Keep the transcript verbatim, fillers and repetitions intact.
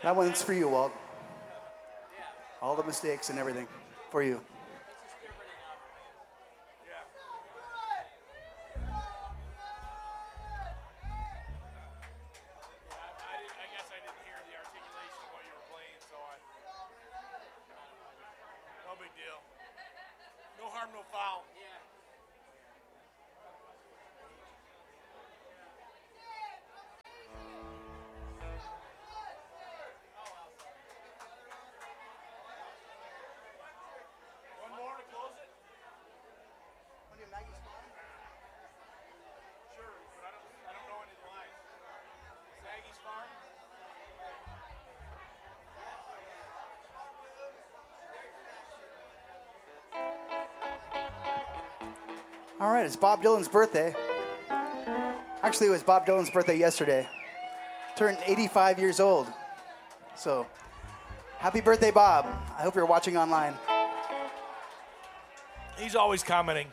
That one's for you, Walt. All the mistakes and everything for you. All right, it's Bob Dylan's birthday. Actually, it was Bob Dylan's birthday yesterday. Turned eighty-five years old. So, happy birthday, Bob. I hope you're watching online. He's always commenting.